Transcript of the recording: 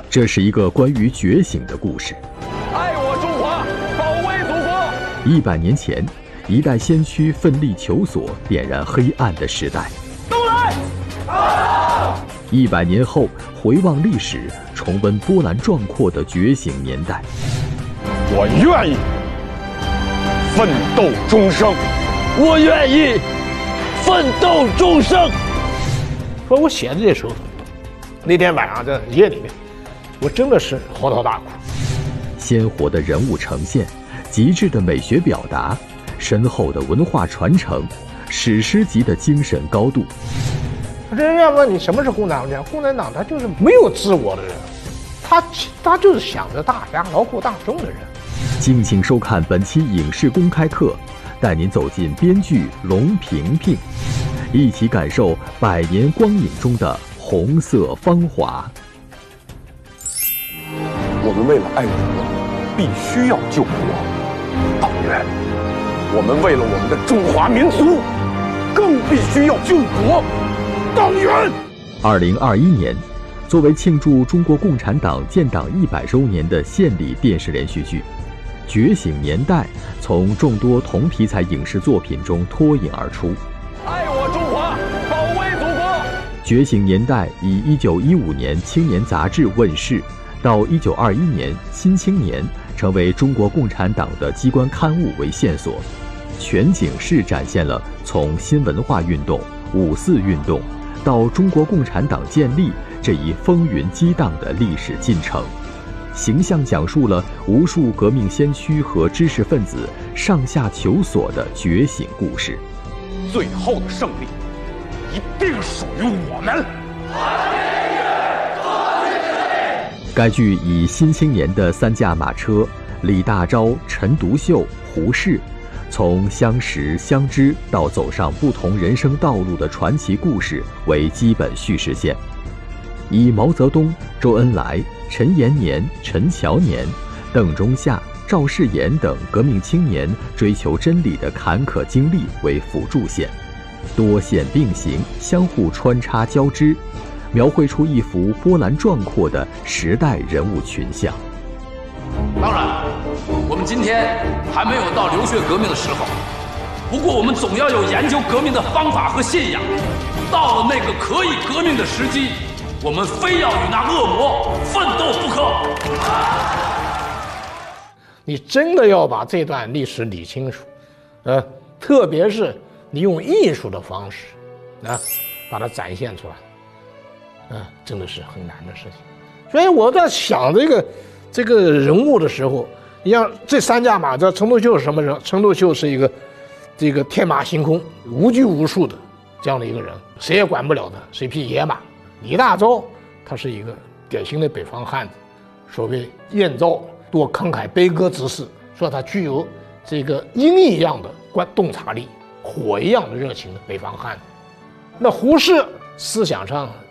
这是一个关于觉醒的故事。 爱我中华，保卫祖国。 100年前，一代先驱奋力求索，点燃黑暗的时代。 都来 ！100年后，回望历史，重温波澜壮阔的觉醒年代。 我愿意奋斗终生， 我愿意奋斗终生。 说我写的这首，那天晚上在夜里面，我真的是嚎啕大哭。 鲜活的人物呈现，极致的美学表达，深厚的文化传承，史诗级的精神高度。 人家问你什么是共产党？共产党他就是没有自我的人，他就是想着大家劳苦大众的人。 敬请收看本期影视公开课，带您走进编剧龙萍萍，一起感受100年光影中的红色芳华。 我们为了爱国，必须要救国。党员，我们为了我们的中华民族，更必须要救国。党员。 2021年，作为庆祝中国共产党建党100周年的献礼电视连续剧《觉醒年代》从众多同题材影视作品中脱颖而出。 爱我中华，保卫祖国。 《觉醒年代》以1915年青年杂志问世，到1921年《新青年》成为中国共产党的机关刊物为线索，全景式展现了从新文化运动、5·4运动到中国共产党建立这一风云激荡的历史进程，形象讲述了无数革命先驱和知识分子上下求索的觉醒故事。 最后的胜利一定属于我们。 该剧以新青年的3驾马车李大钊、陈独秀、胡适，从相识相知到走上不同人生道路的传奇故事为基本叙事线，以毛泽东、周恩来、陈延年、陈乔年、邓中夏、赵世炎等革命青年追求真理的坎坷经历为辅助线，多线并行，相互穿插交织，描绘出一幅波澜壮阔的时代人物群像。 当然，我们今天还没有到流血革命的时候，不过我们总要有研究革命的方法和信仰。到了那个可以革命的时机，我们非要与那恶魔奋斗不可。 你真的要把这段历史理清楚，特别是你用艺术的方式，把它展现出来，真的是很难的事情。所以我在想这个人物的时候，你像这3驾马，这陈独秀是什么人？陈独秀是一个这个天马行空、无拘无束的这样的一个人，谁也管不了他，是一匹野马。李大钊他是一个典型的北方汉子，所谓燕赵多慷慨悲歌之士，说他具有这个鹰一样的洞察力，火一样的热情的北方汉子。那胡适思想上